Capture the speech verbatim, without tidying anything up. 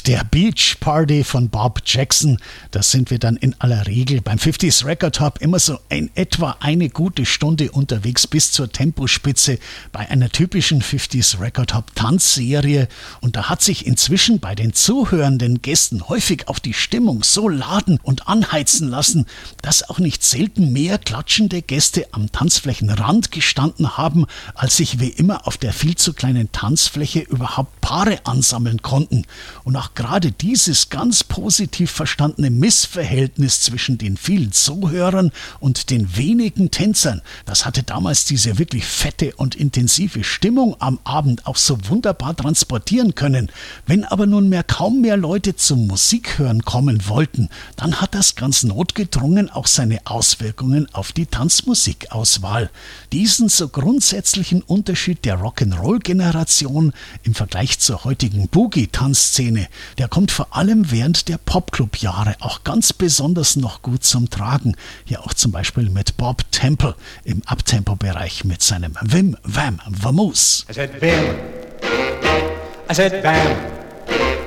und der Beach Party von Bob Jackson. Da sind wir dann in aller Regel beim fünfziger Record Hop immer so in etwa eine gute Stunde unterwegs bis zur Tempospitze bei einer typischen fünfziger Record Hop Tanzserie. Und da hat sich inzwischen bei den zuhörenden Gästen häufig auch die Stimmung so laden und anheizen lassen, dass auch nicht selten mehr klatschende Gäste am Tanzflächenrand gestanden haben, als sich wie immer auf der viel zu kleinen Tanzfläche überhaupt Paare ansammeln konnten. Und auch gerade dieses ganz positiv verstandene Missverhältnis zwischen den vielen Zuhörern und den wenigen Tänzern, das hatte damals diese wirklich fette und intensive Stimmung am Abend auch so wunderbar transportieren können. Wenn aber nunmehr kaum mehr Leute zum Musikhören kommen wollten, dann hat das ganz notgedrungen auch seine Auswirkungen auf die Tanzmusikauswahl. Diesen so grundsätzlichen Unterschied der Rock'n'Roll-Generation im Vergleich zur heutigen Boogie-Tanzszene, der kommt vor allem während der Popclub-Jahre auch ganz besonders noch gut zum Tragen. Hier auch zum Beispiel mit Bob Temple im Uptempo-Bereich mit seinem Wim Wam Vamoose. I said Vim, I said Bam.